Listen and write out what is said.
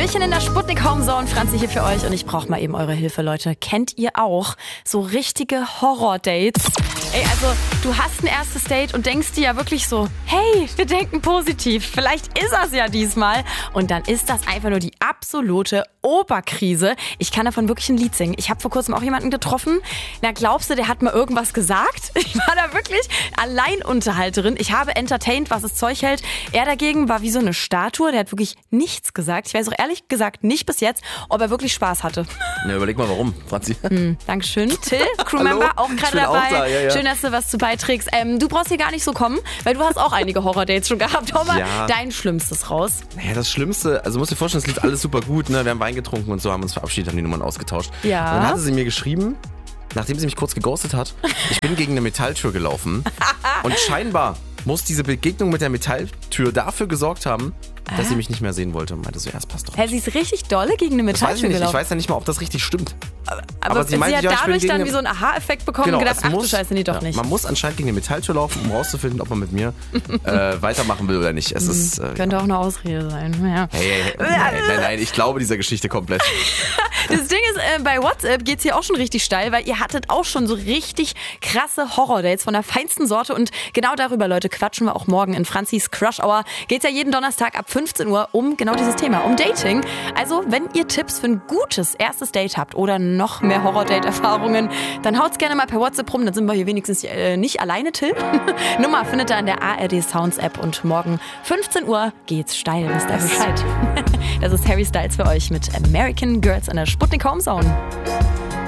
Hallöchen in der Sputnik Homezone, Franzi hier für euch und ich brauche mal eben eure Hilfe, Leute. Kennt ihr auch so richtige Horror-Dates? Ey, also du hast ein erstes Date und denkst dir ja wirklich so, hey, wir denken positiv, vielleicht ist das ja diesmal. Und dann ist das einfach nur die absolute Oberkrise. Ich kann davon wirklich ein Lied singen. Ich habe vor kurzem auch jemanden getroffen. Na, glaubst du, der hat mal irgendwas gesagt? Ich war da wirklich Alleinunterhalterin. Ich habe entertained, was das Zeug hält. Er dagegen war wie so eine Statue. Der hat wirklich nichts gesagt. Ich weiß auch ehrlich gesagt nicht bis jetzt, ob er wirklich Spaß hatte. Ja, überleg mal, warum, Franzi. Dankeschön. Till, Crewmember, auch gerade dabei. Auch da, ja. Schön, dass du was zu beiträgst. Du brauchst hier gar nicht so kommen, weil du hast auch einige Horror-Dates schon gehabt. Hau mal dein Schlimmstes raus. Naja, das Schlimmste, also musst dir vorstellen, es lief alles super gut, ne? Wir haben Wein getrunken und so, haben uns verabschiedet, haben die Nummern ausgetauscht. Ja. Und dann hatte sie mir geschrieben, nachdem sie mich kurz geghostet hat, ich bin gegen eine Metalltür gelaufen und scheinbar muss diese Begegnung mit der Metalltür dafür gesorgt haben, dass sie mich nicht mehr sehen wollte und meinte so, ja, es passt doch. Hä, sie ist richtig dolle gegen eine Das weiß ich Metalltür nicht. gelaufen. Ich weiß ja nicht mal, ob das richtig stimmt. Aber sie meinte, hat ja, ich bin dadurch gegen dann eine- wie so einen Aha-Effekt bekommen Genau, und gedacht, es ach du muss- Scheiße, nee, doch nicht. Man muss anscheinend gegen eine Metalltür laufen, um rauszufinden, ob man mit mir weitermachen will oder nicht. Es ist, Könnte auch eine Ausrede sein. Ja. hey, nein, ich glaube dieser Geschichte komplett. Das Ding ist, bei WhatsApp geht's hier auch schon richtig steil, weil ihr hattet auch schon so richtig krasse Horror-Dates von der feinsten Sorte und genau darüber, Leute, quatschen wir auch morgen in Franzis Crush Hour. Geht's ja jeden Donnerstag ab 15 Uhr um genau dieses Thema, um Dating. Also, wenn ihr Tipps für ein gutes erstes Date habt oder noch mehr Horror-Date-Erfahrungen, dann haut's gerne mal per WhatsApp rum, dann sind wir hier wenigstens nicht alleine, Till. Nummer findet ihr in der ARD Sounds App und morgen 15 Uhr geht's steil, wisst ihr Bescheid. Das ist Harry Styles für euch mit American Girls in der Sputnik Homezone.